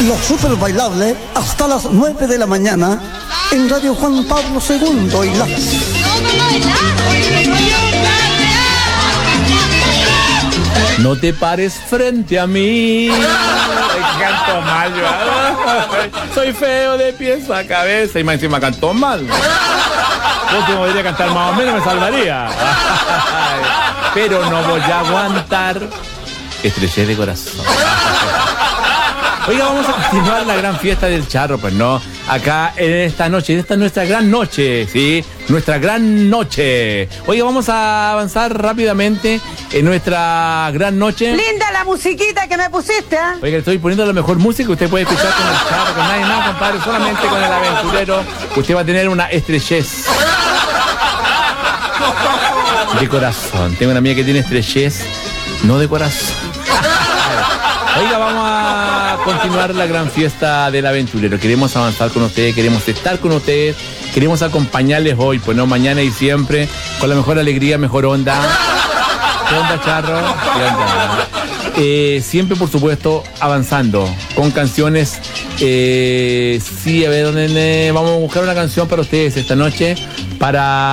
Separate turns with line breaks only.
Los super bailables hasta las 9 de la mañana en Radio Juan Pablo II y la...
No te pares frente a mí. Canto mal yo. Soy feo de pies a cabeza y más encima canto mal. Último podría cantar más o menos, me salvaría. Pero no voy a aguantar. Estrechez de corazón. Oiga, vamos a continuar la gran fiesta del charro, pues no, acá en esta noche, esta es nuestra gran noche, ¿sí? Nuestra gran noche. Oiga, vamos a avanzar rápidamente en nuestra gran noche.
Linda la musiquita que me pusiste, ¿eh?
Oiga, estoy poniendo la mejor música que usted puede escuchar con el charro, con nadie más, compadre, solamente con el aventurero. Usted va a tener una estrechez de corazón. Tengo una amiga que tiene estrechez, no de corazón. Oiga, vamos a continuar la gran fiesta del aventurero. Queremos avanzar con ustedes, queremos estar con ustedes, queremos acompañarles hoy, pues no, mañana y siempre, con la mejor alegría, mejor onda. ¿Qué onda, charro? ¿Qué onda? Siempre, por supuesto, avanzando con canciones. Sí, a ver, ¿dónde vamos a buscar una canción para ustedes esta noche? Para